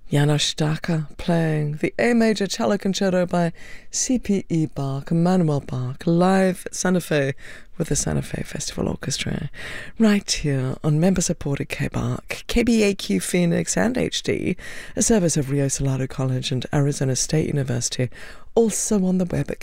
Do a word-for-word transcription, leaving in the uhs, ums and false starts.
János Staka playing the A Major Cello Concerto by C P E Bach, Manuel Bach, live at Santa Fe with the Santa Fe Festival Orchestra, right here on member-supported K B A C, K B A Q Phoenix and H D, a service of Rio Salado College and Arizona State University, also on the web at